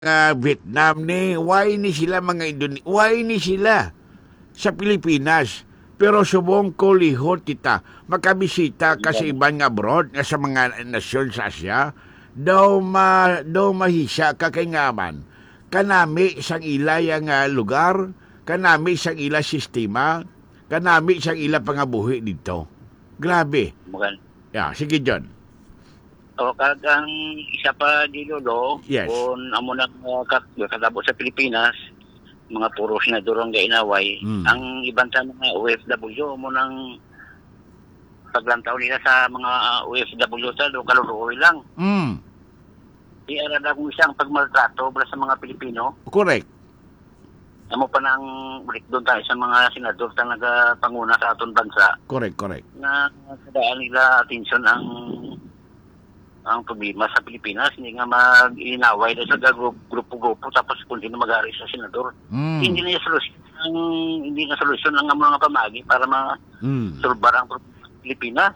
Vietnam ni, why ni sila mga why ni sila sa Pilipinas? Pero subong ko lihot kita, makabisita ka sa ibang abroad, nga sa mga nasyon sa Asia, daw mahisa ka kay ngaman. Kanami sang ila yang lugar, kanami sang ila sistema, kanami sang ila pangabuhi dito. Grabe. Yeah, sige John. O kagang isa pa di lolo, Yes. kung amo na katabo sa Pilipinas, mga puro senador ang gainaway, ang ibang sa mga OFW mo nang paglantaw nila sa mga OFW sa kaluluoy lang. Di arada kung isang pagmaltrato para sa mga Pilipino. Correct. Amo pa nang balik doon tayo sa mga senador na nagapanguna sa aton bansa. Correct. Na kadaan nila atensyon ang problema sa Pilipinas, hindi nga mag-inaway na sa grupo-grupo tapos kung sino mag-ari sa senador. Hindi na solusyon ang mga pamagi para ma-solbar ang problema sa Pilipinas.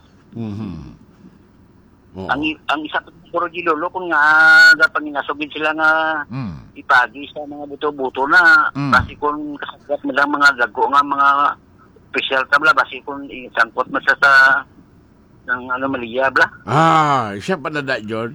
Oh. Ang isa pa siguro di lolo kung nga dapat inasugin sila nga ipagi sa mga buto-buto na basi kung kasagat mo lang mga lago nga mga special tabla basi kung isangkot mo sa ng Malia bla. Siya pa na da, John.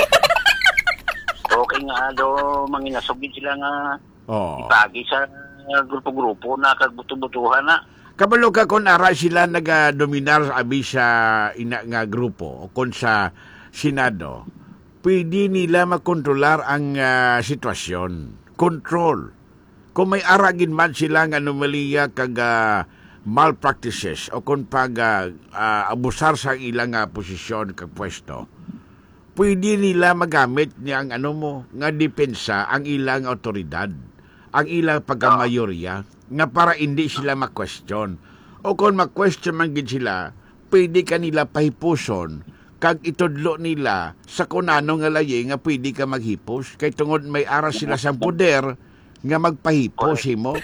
Okay nga, manginasugin sila nga ipagi sa grupo-grupo na kagbuto-butuhan na. Kabalo ka kung ara sila nag-dominar abi sa ina nga grupo o kung sa Senado, pwede nila makontrolar ang sitwasyon. Control. Kung may aragin man sila nga anomalya kag malpractices o kung abusar sa ilang posisyon kag pwesto, pwede nila magamit niyang nga depensa ang ilang otoridad, ang ilang pagkamayorya, nga para hindi sila ma-question. O kung ma-question man gid sila, pwede kanila pahipuson kag itudlo nila sa kunano nga layi nga pwede ka maghipos kay tungod may ara sila sa poder nga magpahipos mo.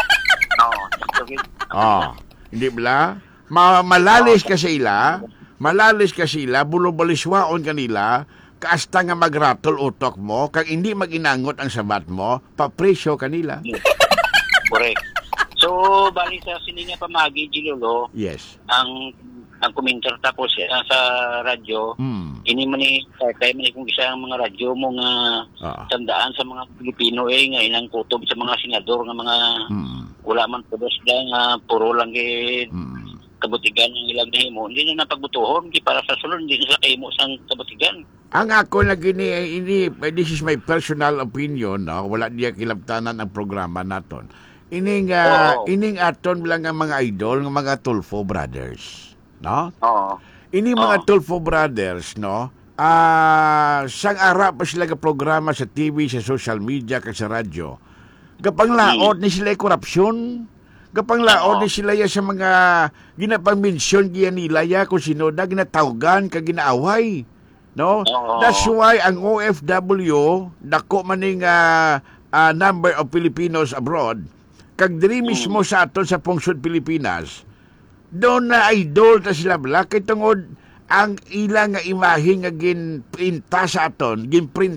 Hindi bala? Malalis ka sila, bulubaliswaon kanila, kaasta nga magratol utok mo, kag hindi maginangot ang sabat mo, papresyo kanila. Correct. So, bali sa sininga pamagi, Gilolo, yes, ang komentar tapos sa radyo, ini man ni kay man kung isa ang mga radyo mo nga tandaan sa mga Pilipino nga inang kutob sa mga senador nga mga wala man pudos lang puro lang kabutigan ng ilang nahimo, hindi na napagbutuhon para sa sulod hindi na sa kahimo sang kabutigan. Ang ako na ini this is my personal opinion, wala diya kilabtanan ang programa naton. Ining aton lang ang mga idol ng mga Tulfo Brothers, no? Ini mga Tulfo Brothers, no? Sang ara pa sila ka programa sa TV, sa social media, kag sa radyo. Gapanglaot ni sila korupsyon. Gapanglaot ni sila sa mga ginapang-mensyon giya nila kung sino na ginatawgan kag ginaaway. No? That's why ang OFW, dako maning number of Filipinos abroad, kag diri mismo sa aton sa Pungsod Pilipinas, doon na idol ta sila bala kay tungod ang ilang nga imahe nga ginprinta sa aton,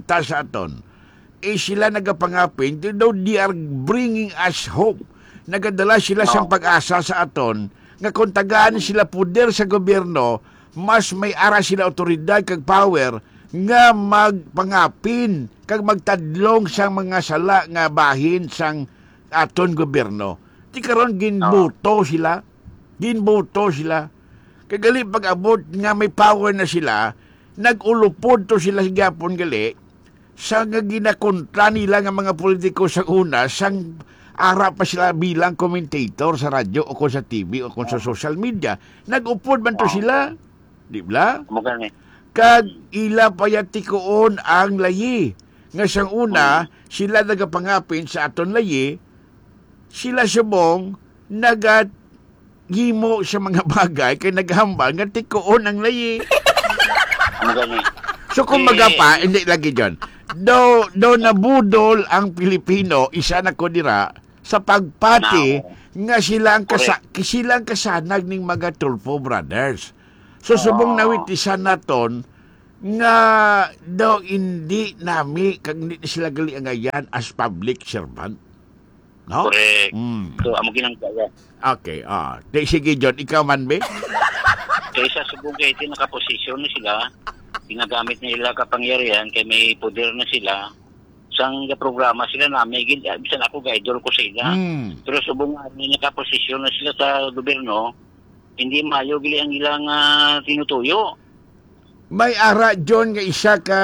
sila nagapangapin, they are bringing us hope. Nagadala sila sa pag-asa sa aton nga kung tagaan sila puder sa gobyerno, mas may ara sila otoridad kag power nga magpangapin kag magtadlong sa mga sala nga bahin sang aton gobyerno. Di karon ginboto sila. Kagali pag-abot nga may power na sila, nag-ulupod to sila gapon gali sa nga ginakontra nila nga mga politiko sa una, sang ara pa sila bilang commentator sa radyo o sa TV o sa social media. Nag-upod man to sila. Di ba? Kag ila payatikoon ang layi. Nga sang una, sila nagapangapin sa aton layi, sila subong himo sa mga bagay kay naghambal nga tikoon ang layi. So kung magapa, hindi lagi dyan. Do nabudol ang Pilipino, isa na ko dira, sa pagpati nga silang kasanag ning mga Tulfo Brothers. So subong nawitisan naton nga daw hindi nami kag hindi sila gali angayan as public servant. No? Correct. So, amo ginangkaya. Okay, sige, John, ikaw man, be? Kaysa subong kay nakaposisyon na sila, ginagamit nila kapangyarihan kay may poder na sila, sang programa sila na may bisan ako idol ko sa ila. Pero subong nakaposisyon na sila sa gobyerno, hindi mayo gili ang ilang tinutuyo. May ara, John, nga isa ka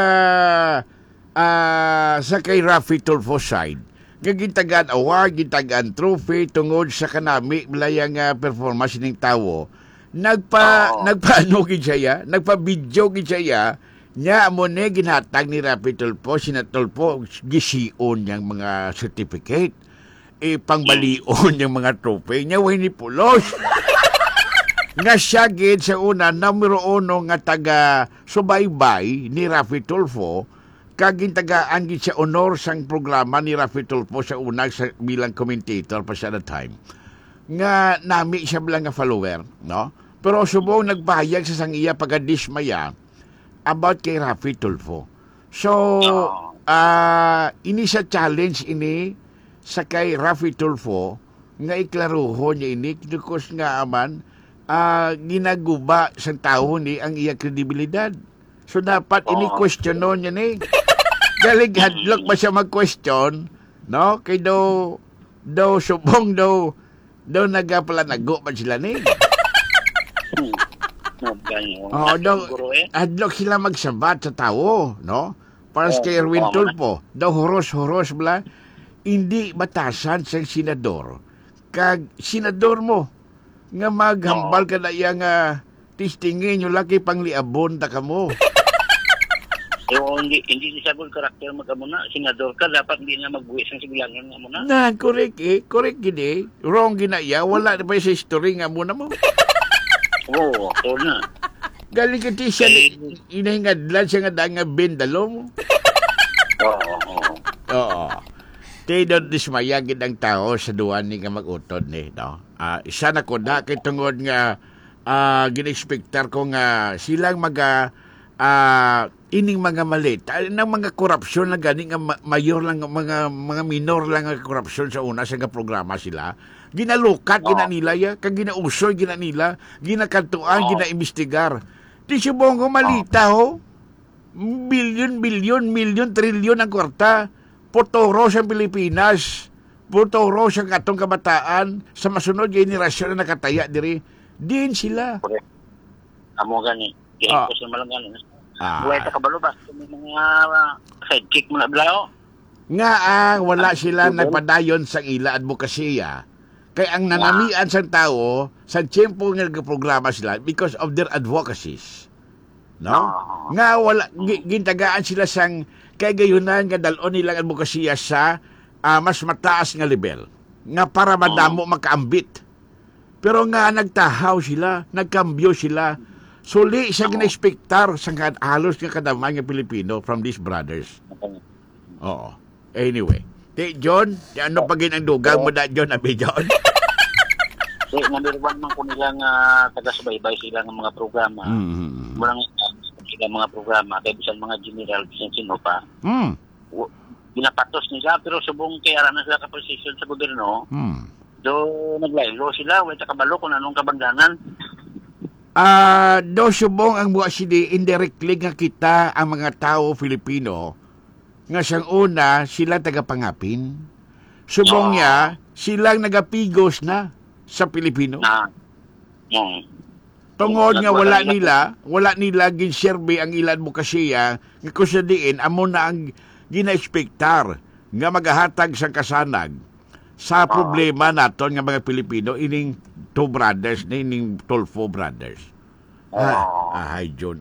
sa kay Rafi Tulfo side. Gitagan award, gitagan trophy tungod sa kanami malayang performance ning tawo. Nagpaano gid siya, nagpa-video gid siya. Nya mo ne ginhatag ni Rafi Tulfo, sinatulfo gisiun yang mga certificate. Pangbalion yung mga trophy nya way ni pulos. Nga siya gid sa una numero 1 nga taga subaybay ni Rafi Tulfo. Kagintagaan gid siya honor sang programa ni Rafi Tulfo sa una sa bilang commentator pa siya that time. Nga nami siya bilang nga follower, no? Pero subong nagbayag sa sang iya pagdismaya about kay Rafi Tulfo. So, ini sa challenge ini sa kay Rafi Tulfo nga iklaruho niya ini kung nga aman ginaguba sa tao ni ang iya kredibilidad. So dapat ini question niya ni. Galing hadlok ba siya mag-question, no? Kay daw subong daw nagapalanago pa sila ni. Hadlok sila magsabat sa tao, no? Para kay Erwin Tulfo, daw horos bala, hindi batasan sa senador. Kag senador mo, nga maghambal ka na yang tistingin yung laki pangliabon ta ka mo. Hindi disable karakter magamuna. Senador ka, dapat hindi na magbuwis ng sigilangan nga muna. Correct gini. Wrong ginaya. Wala na pa sa history nga muna mo. Oo, tol na. Galing ka siya, inahingadlan siya nga nga bendalo mo. Oo. Tayo dismaya gid ang tao sa duwan ni nga mag-utod ni, no? Isa na ko na kay tungod nga gin-expectar ko nga silang ining mga malit ng mga korupsyon na gani nga mayor lang mga minor lang nga korupsyon sa una sa nga programa sila ginalukat ginanila ya kag ginausoy ginanila ginakantuan ginaimbestigar di subong malita ho bilyon trilyon ang kwarta potoro sa Pilipinas potoro sa katong kabataan sa masunod generasyon na nakataya diri din sila amo gani kaya ko sa malangan buhay ta kabalo ba may mga sidekick mo na blao nga wala sila nagpadayon sa ila advokasya kay ang nanamian sa tao sa tiyempo nga nagprograma sila because of their advocacies, no? Nga wala gintagaan sila sang kay gayunan nga dalon nilang advokasya sa mas mataas nga level nga para madamo makaambit pero nga nagtahaw sila nagkambyo sila. Suli siya gina-expectar sa halos nga kadamay nga Pilipino from these brothers. Oo. Anyway. John, ano pa ang dugang mo na, John? Abi, John? Number 1 man ko nilang taga-subaybay sila ng mga programa. Mulang sila mga programa, kaya bisan mga general, bisan sino pa. Ginapatos nila, pero subong kaya na sila ka-position sa gobyerno. Do naglaylo sila, wala kabalo kung anong kabangdanan. Do subong ang buwa sidi indirectly nga kita ang mga tao Filipino nga siyang una sila tagapangapin. Subong niya silang nagapigos na sa Pilipino. Tungod nga wala nila ginserbe ang ilan mo kasiya nga kusadiin amo na ang gina-expectar nga magahatag sa kasanag sa problema naton nga mga Pilipino ining two brothers na ining Tulfo brothers. Ay, John.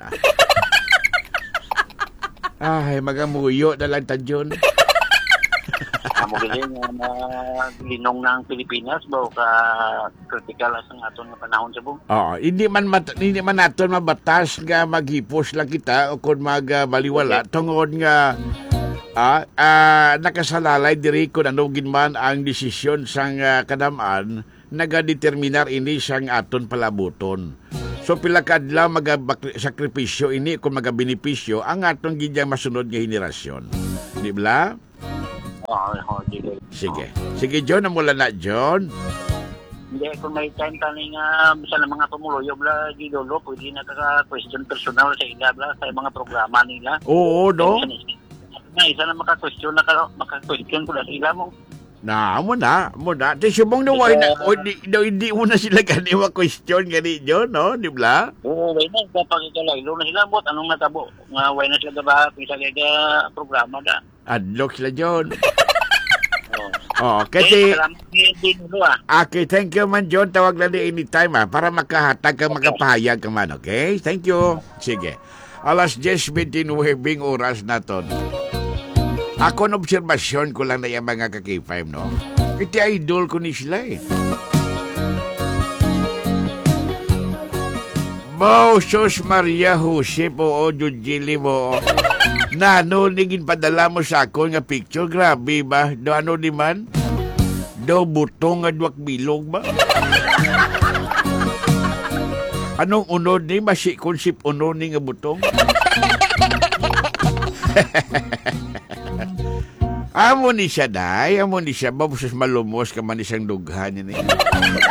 Ay, magamuyo na lang ta, John. Amo galing na linong ng Pilipinas ba ka critical sa aton nga panahon sa buong. Hindi man naton mabatas nga maghipos lang kita o kung magbaliwala tungod nga nakasalalay diri kung ano ginman ang desisyon sang kadamaan nagadeterminar ini sang aton palabuton. So pila ka adlaw sakripisyo ini kung magabinipisyo ang atong gidyang masunod nga henerasyon. Di ba? Sige. Sige, John, mula na, John. Hindi, kung may time tani nga sa mga tumuluyo bla gidolo, pwede na ka-question personal sa ila bla sa mga programa nila. Oo, no? Isa na maka-question ko na sila mo. Mo na. Di subong na why na, hindi mo na sila ganiwa question gani, John, no? Di ba? Oo, why na, kapag ikalaylo na sila mo, anong natabo? Nga, why na sila ba, kung sa programa na. Adlock sila, John. Kasi... Okay, thank you man, John. Tawag lang anytime, para makahatag ka, makapahayag ka man, okay? Thank you. Sige. Alas 10:29 oras na to. Ako na obserbasyon ko lang na yung mga ka-K5, no? Iti idol ko ni sila, Mo, Sos Maria Jose po, Jujili mo. Nano, nigin padala mo sa ako nga picture. Grabe ba? Do ano di man? Do butong nga duwak bilog ba? Anong unod ni? Masi konsip unod ni nga butong? Amo ni siya, day. Amo ni siya. Babusos malumos ka man isang dughan niya.